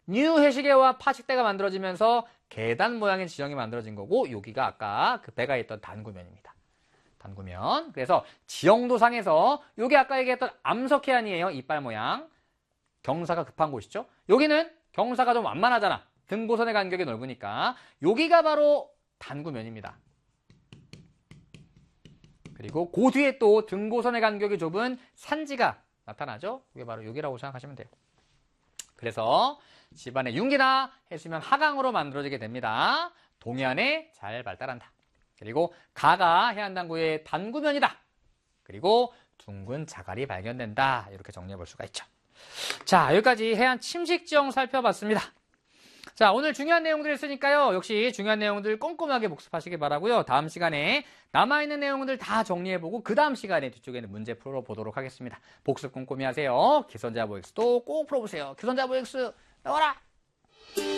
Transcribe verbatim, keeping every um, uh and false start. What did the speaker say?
뉴 해시계와 파식대가 만들어지면서 계단 모양의 지형이 만들어진 거고 여기가 아까 그 배가 있던 단구면입니다. 단구면. 그래서 지형도상에서 여기 아까 얘기했던 암석해안이에요. 이빨 모양. 경사가 급한 곳이죠. 여기는 경사가 좀 완만하잖아. 등고선의 간격이 넓으니까 여기가 바로 단구면입니다. 그리고 그 뒤에 또 등고선의 간격이 좁은 산지가 나타나죠. 이게 바로 여기라고 생각하시면 돼요. 그래서 집안의 융기나 해수면 하강으로 만들어지게 됩니다. 동해안에 잘 발달한다. 그리고 가가 해안단구의 단구면이다. 그리고 둥근 자갈이 발견된다. 이렇게 정리해 볼 수가 있죠. 자, 여기까지 해안 침식지형 살펴봤습니다. 자, 오늘 중요한 내용들 있으니까요. 역시 중요한 내용들 꼼꼼하게 복습하시기 바라고요. 다음 시간에 남아있는 내용들 다 정리해보고 그 다음 시간에 뒤쪽에는 문제 풀어보도록 하겠습니다. 복습 꼼꼼히 하세요. 기선제압 오엑스도 꼭 풀어보세요. 기선제압 오엑스 나와라!